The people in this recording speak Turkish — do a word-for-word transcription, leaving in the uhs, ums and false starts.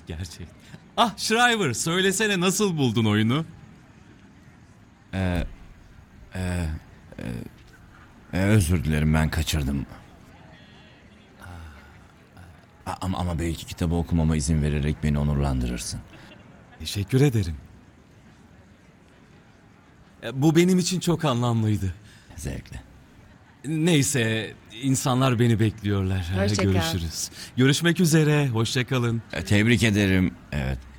Gerçek. Ah Shriver, söylesene nasıl buldun oyunu? Ee, özür dilerim, ben kaçırdım. A- Ama, ama belki kitabı okumama izin vererek beni onurlandırırsın. Teşekkür ederim. E, Bu benim için çok anlamlıydı. Zevkle. Neyse, insanlar beni bekliyorlar. Hoşça kal. Görüşürüz. Görüşmek üzere, hoşça kalın. Ee, Tebrik ederim. Evet.